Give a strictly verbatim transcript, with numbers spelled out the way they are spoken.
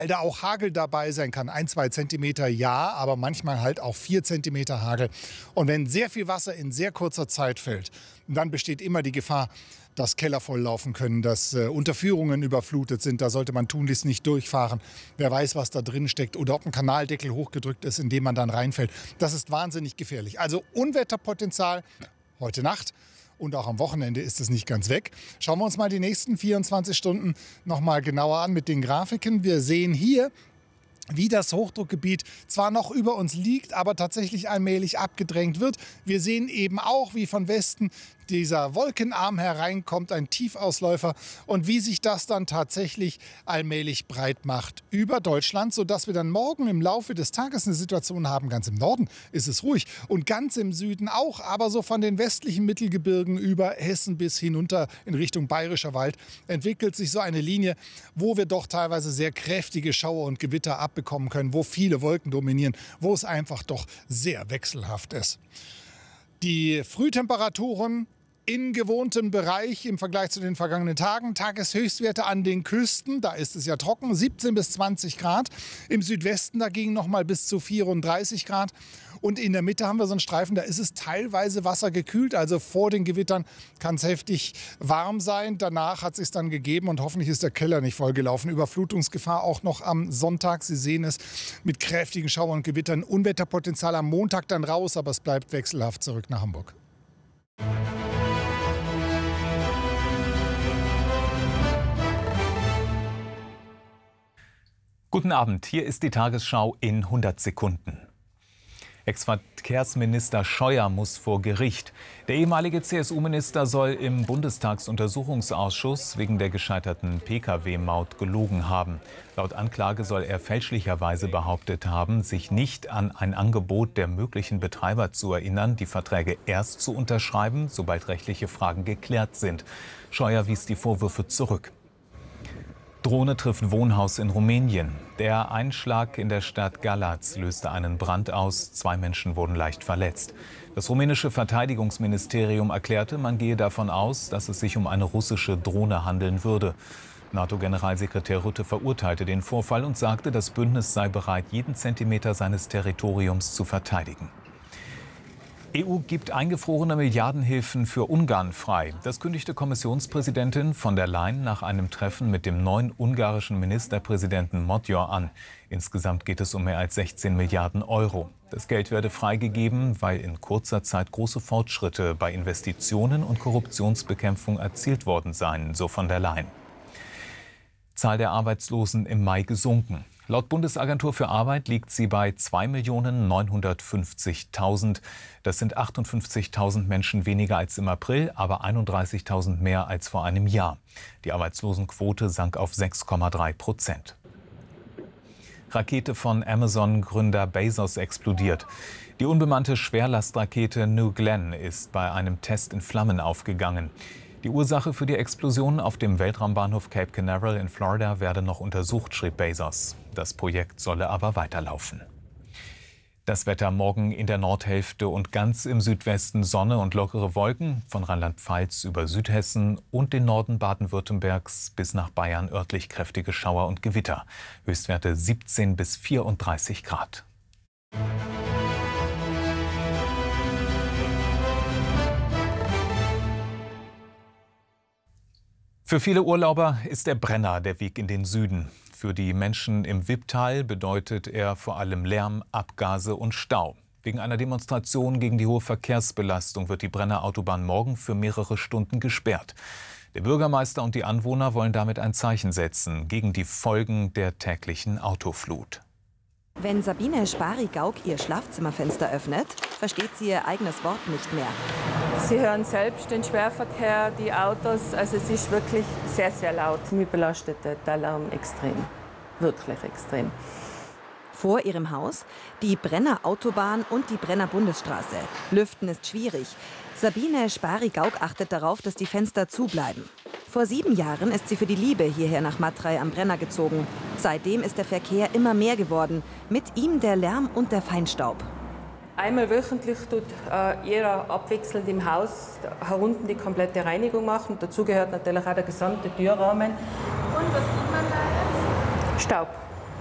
da auch Hagel dabei sein kann. Ein, zwei Zentimeter ja, aber manchmal halt auch vier Zentimeter Hagel. Und wenn sehr viel Wasser in sehr kurzer Zeit fällt, dann besteht immer die Gefahr, dass Keller volllaufen können, dass äh, Unterführungen überflutet sind. Da sollte man tunlichst nicht durchfahren. Wer weiß, was da drin steckt oder ob ein Kanaldeckel hochgedrückt ist, in dem man dann reinfällt. Das ist wahnsinnig gefährlich. Also Unwetterpotenzial heute Nacht. Und auch am Wochenende ist es nicht ganz weg. Schauen wir uns mal die nächsten vierundzwanzig Stunden noch mal genauer an mit den Grafiken. Wir sehen hier, wie das Hochdruckgebiet zwar noch über uns liegt, aber tatsächlich allmählich abgedrängt wird. Wir sehen eben auch, wie von Westen dieser Wolkenarm hereinkommt, ein Tiefausläufer, und wie sich das dann tatsächlich allmählich breit macht über Deutschland, sodass wir dann morgen im Laufe des Tages eine Situation haben. Ganz im Norden ist es ruhig und ganz im Süden auch, aber so von den westlichen Mittelgebirgen über Hessen bis hinunter in Richtung Bayerischer Wald entwickelt sich so eine Linie, wo wir doch teilweise sehr kräftige Schauer und Gewitter abbekommen können, wo viele Wolken dominieren, wo es einfach doch sehr wechselhaft ist. Die Frühtemperaturen in gewohntem Bereich im Vergleich zu den vergangenen Tagen. Tageshöchstwerte an den Küsten, da ist es ja trocken, siebzehn bis zwanzig Grad. Im Südwesten dagegen noch mal bis zu vierunddreißig Grad. Und in der Mitte haben wir so einen Streifen, da ist es teilweise wassergekühlt. Also vor den Gewittern kann es heftig warm sein. Danach hat es sich dann gegeben und hoffentlich ist der Keller nicht vollgelaufen. Überflutungsgefahr auch noch am Sonntag. Sie sehen es mit kräftigen Schauern und Gewittern. Unwetterpotenzial am Montag dann raus, aber es bleibt wechselhaft zurück nach Hamburg. Guten Abend, hier ist die Tagesschau in hundert Sekunden. Ex-Verkehrsminister Scheuer muss vor Gericht. Der ehemalige C S U-Minister soll im Bundestagsuntersuchungsausschuss wegen der gescheiterten Pkw-Maut gelogen haben. Laut Anklage soll er fälschlicherweise behauptet haben, sich nicht an ein Angebot der möglichen Betreiber zu erinnern, die Verträge erst zu unterschreiben, sobald rechtliche Fragen geklärt sind. Scheuer wies die Vorwürfe zurück. Drohne trifft Wohnhaus in Rumänien. Der Einschlag in der Stadt Galați löste einen Brand aus. Zwei Menschen wurden leicht verletzt. Das rumänische Verteidigungsministerium erklärte, man gehe davon aus, dass es sich um eine russische Drohne handeln würde. NATO-Generalsekretär Rutte verurteilte den Vorfall und sagte, das Bündnis sei bereit, jeden Zentimeter seines Territoriums zu verteidigen. E U gibt eingefrorene Milliardenhilfen für Ungarn frei. Das kündigte Kommissionspräsidentin von der Leyen nach einem Treffen mit dem neuen ungarischen Ministerpräsidenten Magyar an. Insgesamt geht es um mehr als sechzehn Milliarden Euro. Das Geld werde freigegeben, weil in kurzer Zeit große Fortschritte bei Investitionen und Korruptionsbekämpfung erzielt worden seien, so von der Leyen. Zahl der Arbeitslosen im Mai gesunken. Laut Bundesagentur für Arbeit liegt sie bei zwei Millionen neunhundertfünfzigtausend. Das sind achtundfünfzigtausend Menschen weniger als im April, aber einunddreißigtausend mehr als vor einem Jahr. Die Arbeitslosenquote sank auf sechs Komma drei Prozent. Rakete von Amazon-Gründer Bezos explodiert. Die unbemannte Schwerlastrakete New Glenn ist bei einem Test in Flammen aufgegangen. Die Ursache für die Explosion auf dem Weltraumbahnhof Cape Canaveral in Florida werde noch untersucht, schrieb Bezos. Das Projekt solle aber weiterlaufen. Das Wetter morgen in der Nordhälfte und ganz im Südwesten Sonne und lockere Wolken, von Rheinland-Pfalz über Südhessen und den Norden Baden-Württembergs bis nach Bayern örtlich kräftige Schauer und Gewitter. Höchstwerte siebzehn bis vierunddreißig Grad. Für viele Urlauber ist der Brenner der Weg in den Süden. Für die Menschen im Wipptal bedeutet er vor allem Lärm, Abgase und Stau. Wegen einer Demonstration gegen die hohe Verkehrsbelastung wird die Brenner Autobahn morgen für mehrere Stunden gesperrt. Der Bürgermeister und die Anwohner wollen damit ein Zeichen setzen gegen die Folgen der täglichen Autoflut. Wenn Sabine Spari-Gauck ihr Schlafzimmerfenster öffnet, versteht sie ihr eigenes Wort nicht mehr. Sie hören selbst den Schwerverkehr, die Autos. Also es ist wirklich sehr, sehr laut. Mich belastet der Lärm extrem. Wirklich extrem. Vor ihrem Haus die Brenner Autobahn und die Brenner Bundesstraße. Lüften ist schwierig. Sabine Spari-Gauck achtet darauf, dass die Fenster zubleiben. Vor sieben Jahren ist sie für die Liebe hierher nach Matrei am Brenner gezogen. Seitdem ist der Verkehr immer mehr geworden. Mit ihm der Lärm und der Feinstaub. Einmal wöchentlich tut äh, jeder abwechselnd im Haus herunten die komplette Reinigung machen. Dazu gehört natürlich auch der gesamte Türrahmen. Und was sieht man da jetzt? Staub.